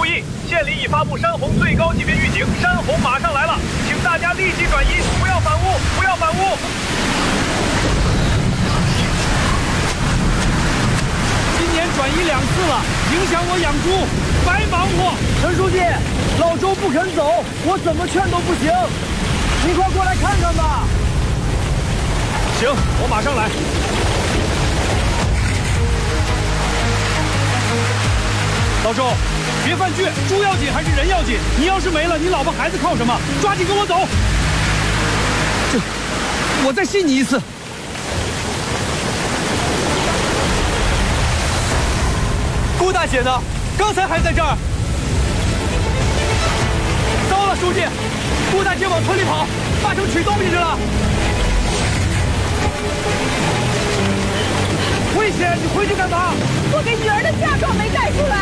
意，县里已发布山洪最高级别预警，山洪马上来了，请大家立即转移，不要反屋，不要反屋。 今年转移2次了，影响我养猪，白忙活。 陈书记，老周不肯走，我怎么劝都不行，你快过来看看吧。 行，我马上来。 老周，别犯倔，猪要紧还是人要紧？你要是没了，你老婆孩子靠什么？抓紧跟我走。我再信你一次。顾大姐呢？刚才还在这儿。糟了，书记，顾大姐往村里跑，八成取东西去了。危险！你回去干嘛？ 我给女儿的嫁妆没带出来。